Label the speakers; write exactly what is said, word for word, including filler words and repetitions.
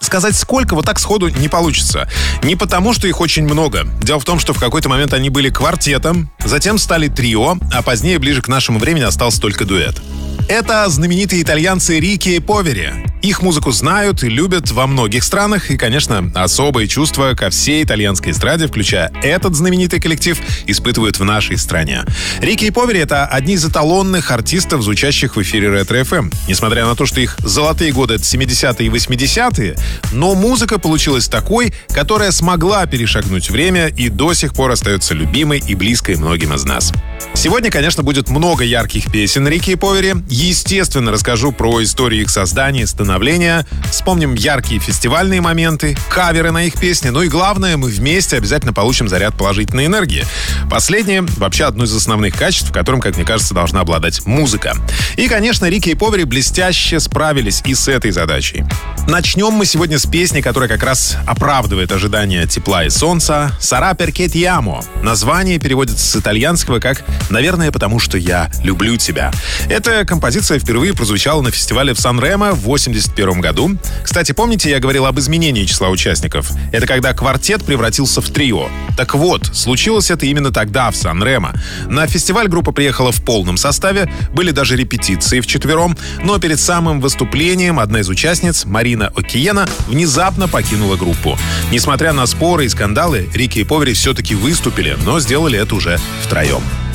Speaker 1: Сказать сколько вот так сходу не получится. Не потому, что их очень много. Дело в том, что в какой-то момент они были квартетом, затем стали трио, а позднее, ближе к нашему времени, остался только дуэт. Это знаменитые итальянцы Рики и Повери. Их музыку знают и любят во многих странах, и, конечно, особые чувства ко всей итальянской эстраде, включая этот знаменитый коллектив, испытывают в нашей стране. Рики и Повери — это одни из эталонных артистов, звучащих в эфире Ретро-эф эм. Несмотря на то, что их золотые годы — это семидесятые и восьмидесятые, но музыка получилась такой, которая смогла перешагнуть время и до сих пор остается любимой и близкой многим из нас. Сегодня, конечно, будет много ярких песен Рики и Повери. Естественно, расскажу про историю их создания и становления. Вспомним яркие фестивальные моменты, каверы на их песни. Ну и главное, мы вместе обязательно получим заряд положительной энергии. Последнее вообще одно из основных качеств, которым, как мне кажется, должна обладать музыка. И, конечно, Рики и Повери блестяще справились и с этой задачей. Начнем мы сегодня с песни, которая как раз оправдывает ожидания тепла и солнца. «Sarà perché ti amo». Название переводится с итальянского как «Наверное, потому что я люблю тебя». Эта композиция впервые прозвучала на фестивале в Сан-Ремо в восемьдесят первом году. Кстати, помните, я говорил об изменении числа участников? Это когда квартет превратился в трио. Так вот, случилось это именно тогда, в Сан-Ремо. На фестиваль группа приехала в полном составе, были даже репетиции вчетвером, но перед самым выступлением одна из участниц, Марина Окиена, внезапно покинула группу. Несмотря на споры и скандалы, Рики и Повери все-таки выступили, но сделали это уже втроем.